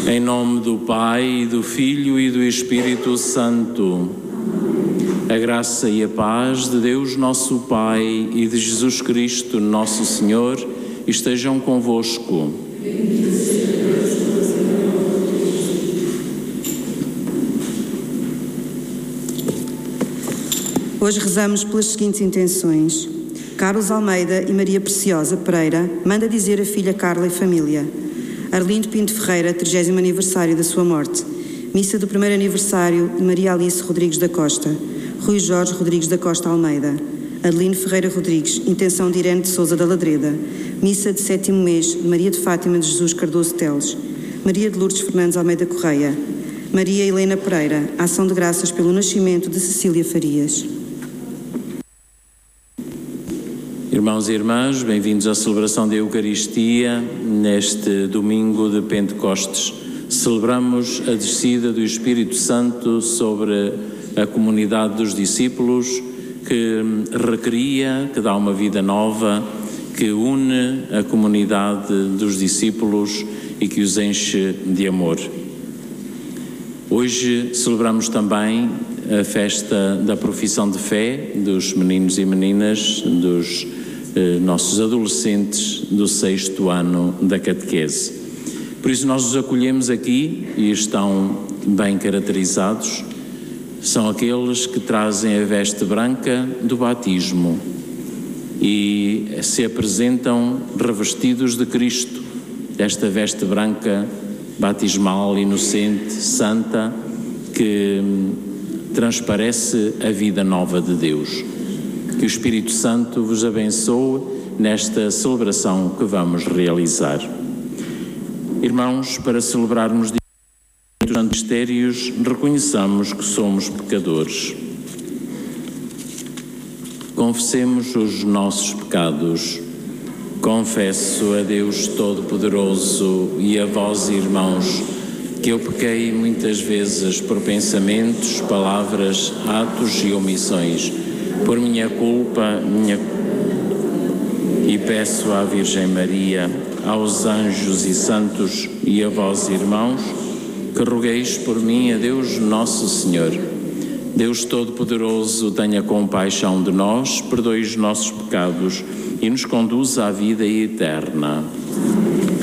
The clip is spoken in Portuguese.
Em nome do Pai, e do Filho e do Espírito Santo, a graça e a paz de Deus nosso Pai e de Jesus Cristo nosso Senhor estejam convosco. Hoje rezamos pelas seguintes intenções. Carlos Almeida e Maria Preciosa Pereira manda dizer a filha Carla e família. Arlindo Pinto Ferreira, 30º aniversário da sua morte. Missa do 1º aniversário de Maria Alice Rodrigues da Costa. Rui Jorge Rodrigues da Costa Almeida. Adelino Ferreira Rodrigues, intenção de Irene de Sousa da Ladreda. Missa de 7º mês de Maria de Fátima de Jesus Cardoso Teles. Maria de Lourdes Fernandes Almeida Correia. Maria Helena Pereira, ação de graças pelo nascimento de Cecília Farias. Irmãos e irmãs, bem-vindos à celebração da Eucaristia. Neste domingo de Pentecostes, celebramos a descida do Espírito Santo sobre a comunidade dos discípulos, que recria, que dá uma vida nova, que une a comunidade dos discípulos e que os enche de amor. Hoje celebramos também a festa da profissão de fé dos meninos e meninas, dos nossos adolescentes do 6º ano da catequese. Por isso nós os acolhemos aqui e estão bem caracterizados. São aqueles que trazem a veste branca do batismo e se apresentam revestidos de Cristo, desta veste branca batismal, inocente, santa, que transparece a vida nova de Deus. Que o Espírito Santo vos abençoe nesta celebração que vamos realizar. Irmãos, para celebrarmos os mistérios, reconheçamos que somos pecadores. Confessemos os nossos pecados. Confesso a Deus Todo-Poderoso e a vós, irmãos, que eu pequei muitas vezes por pensamentos, palavras, atos e omissões, por minha culpa, e peço à Virgem Maria, aos anjos e santos e a vós, irmãos, que rogueis por mim a Deus Nosso Senhor. Deus Todo-Poderoso, tenha compaixão de nós, perdoe os nossos pecados e nos conduza à vida eterna.